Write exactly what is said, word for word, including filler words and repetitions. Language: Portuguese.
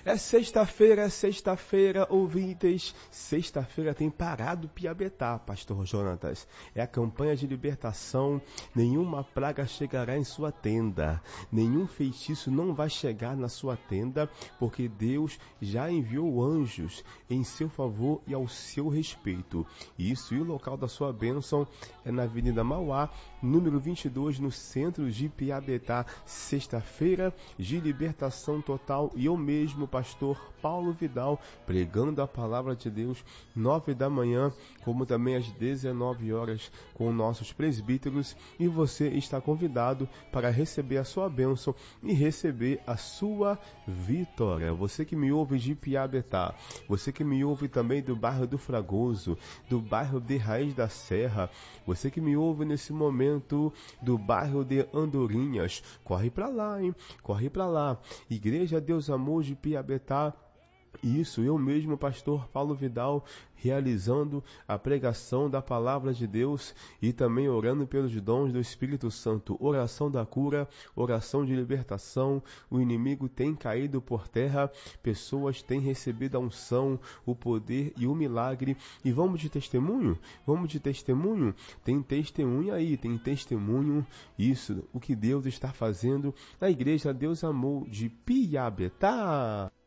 É sexta-feira, é sexta-feira, ouvintes. Sexta-feira tem parado Piabetá, Pastor Jonatas. É a campanha de libertação. Nenhuma praga chegará em sua tenda. Nenhum feitiço não vai chegar na sua tenda, porque Deus já enviou anjos em seu favor e ao seu respeito. Isso, e o local da sua bênção é na Avenida Mauá, número vinte e dois, no centro de Piabetá. Sexta-feira de libertação total, e eu mesmo, pastor Paulo Vidal, pregando a palavra de Deus, nove da manhã, como também às dezenove horas, com nossos presbíteros, e você está convidado para receber a sua bênção e receber a sua vitória. Você que me ouve de Piabetá, você que me ouve também do bairro do Fragoso, do bairro de Raiz da Serra, você que me ouve nesse momento do bairro de Andorinhas, corre para lá, hein? Corre para lá. Igreja Deus Amor de Piabetá. Isso, eu mesmo, pastor Paulo Vidal, realizando a pregação da palavra de Deus e também orando pelos dons do Espírito Santo. Oração da cura, oração de libertação. O inimigo tem caído por terra, pessoas têm recebido a unção, o poder e o milagre. E vamos de testemunho? Vamos de testemunho? Tem testemunho aí, tem testemunho. Isso, o que Deus está fazendo na Igreja Deus Amor de Piabetá.